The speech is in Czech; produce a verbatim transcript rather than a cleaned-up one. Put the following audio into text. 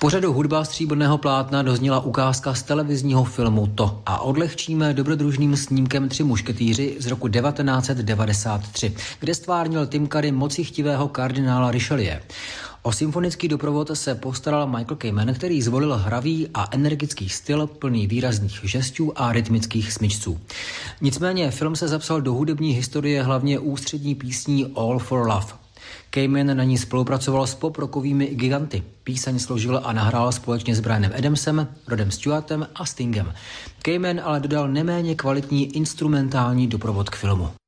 pořadu Hudba stříbrného plátna dozněla ukázka z televizního filmu To a odlehčíme dobrodružným snímkem Tři mušketýři z roku devatenáct set devadesát tři, kde stvárnil Tim Curry mocichtivého kardinála Richelieu. O symfonický doprovod se postaral Michael Kamen, který zvolil hravý a energický styl plný výrazných žestů a rytmických smyčců. Nicméně film se zapsal do hudební historie hlavně ústřední písní All for Love. Kamen na ní spolupracoval s pop-rockovými giganty. Píseň složil a nahrál společně s Brianem Adamsem, Rodem Stewartem a Stingem. Kamen ale dodal neméně kvalitní instrumentální doprovod k filmu.